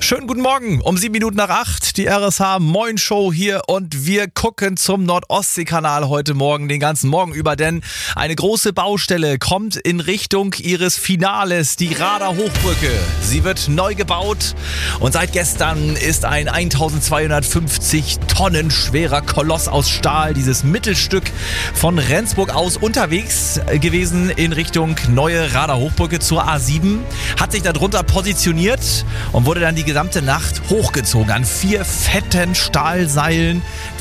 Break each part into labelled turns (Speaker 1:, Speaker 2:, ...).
Speaker 1: Schönen guten Morgen, um 7:07, die RSH Moin Show hier und wir gucken zum Nordostseekanal heute Morgen, den ganzen Morgen über, denn eine große Baustelle kommt in Richtung ihres Finales, die Rader Hochbrücke. Sie wird neu gebaut und seit gestern ist ein 1250 Tonnen schwerer Koloss aus Stahl, dieses Mittelstück von Rendsburg aus unterwegs gewesen in Richtung neue Rader Hochbrücke zur A7, hat sich darunter positioniert und wurde dann die gesamte Nacht hochgezogen an 4 fetten Stahlseilen,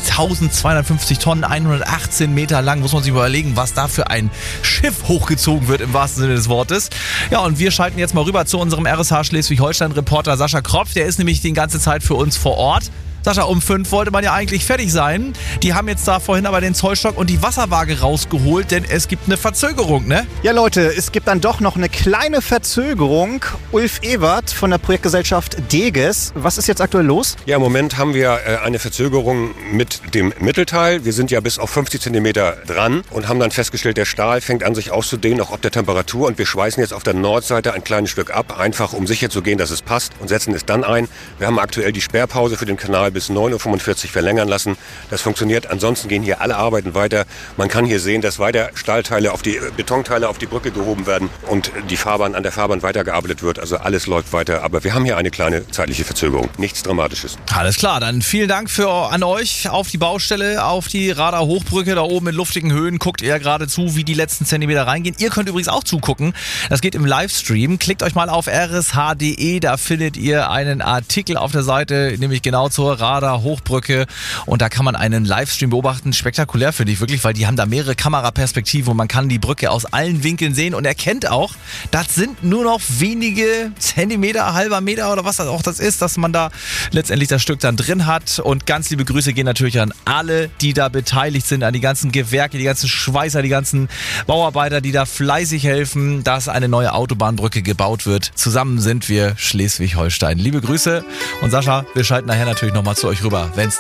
Speaker 1: 1250 Tonnen, 118 Meter lang. Muss man sich überlegen, was da für ein Schiff hochgezogen wird im wahrsten Sinne des Wortes. Ja, und wir schalten jetzt mal rüber zu unserem RSH Schleswig-Holstein-Reporter Sascha Kropf. Der ist nämlich die ganze Zeit für uns vor Ort. Sascha, um 5 wollte man ja eigentlich fertig sein. Die haben jetzt da vorhin aber den Zollstock und die Wasserwaage rausgeholt, denn es gibt eine Verzögerung, ne?
Speaker 2: Ja Leute, es gibt dann doch noch eine kleine Verzögerung. Ulf Ewert von der Projektgesellschaft Deges. Was ist jetzt aktuell los?
Speaker 3: Ja, im Moment haben wir eine Verzögerung mit dem Mittelteil. Wir sind ja bis auf 50 Zentimeter dran und haben dann festgestellt, der Stahl fängt an sich auszudehnen, auch ob der Temperatur. Und wir schweißen jetzt auf der Nordseite ein kleines Stück ab, einfach um sicher zu gehen, dass es passt und setzen es dann ein. Wir haben aktuell die Sperrpause für den Kanal bis 9:45 Uhr verlängern lassen. Das funktioniert. Ansonsten gehen hier alle Arbeiten weiter. Man kann hier sehen, dass weiter Stahlteile auf die Betonteile auf die Brücke gehoben werden und die Fahrbahn an der Fahrbahn weitergearbeitet wird. Also alles läuft weiter. Aber wir haben hier eine kleine zeitliche Verzögerung. Nichts Dramatisches.
Speaker 1: Alles klar, dann vielen Dank an euch auf die Baustelle, auf die Rader Hochbrücke da oben in luftigen Höhen. Guckt ihr gerade zu, wie die letzten Zentimeter reingehen. Ihr könnt übrigens auch zugucken. Das geht im Livestream. Klickt euch mal auf rsh.de. Da findet ihr einen Artikel auf der Seite, nämlich genau zur Rader Hochbrücke, und da kann man einen Livestream beobachten. Spektakulär finde ich wirklich, weil die haben da mehrere Kameraperspektiven und man kann die Brücke aus allen Winkeln sehen und erkennt auch, das sind nur noch wenige Zentimeter, halber Meter oder was das auch das ist, dass man da letztendlich das Stück dann drin hat. Und ganz liebe Grüße gehen natürlich an alle, die da beteiligt sind, an die ganzen Gewerke, die ganzen Schweißer, die ganzen Bauarbeiter, die da fleißig helfen, dass eine neue Autobahnbrücke gebaut wird. Zusammen sind wir Schleswig-Holstein. Liebe Grüße und Sascha, wir schalten nachher natürlich nochmal zu euch rüber, wenn es